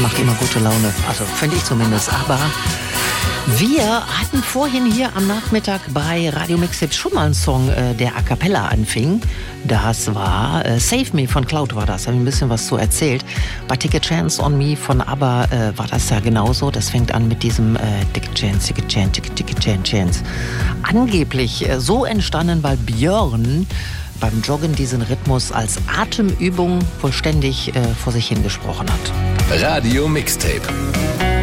macht immer gute Laune. Also finde ich zumindest. Aber wir hatten vorhin hier am Nachmittag bei Radio Mixtape schon mal einen Song, der a cappella anfing. Das war Save Me von Cloud war das. Habe ich ein bisschen was zu erzählt. Bei Take a Chance on Me von ABBA war das ja genauso. Das fängt an mit diesem Take a Chance, Take a Chance, Take a Chance. Angeblich so entstanden, weil Björn beim Joggen diesen Rhythmus als Atemübung wohl ständig vor sich hingesprochen hat. Radio Mixtape.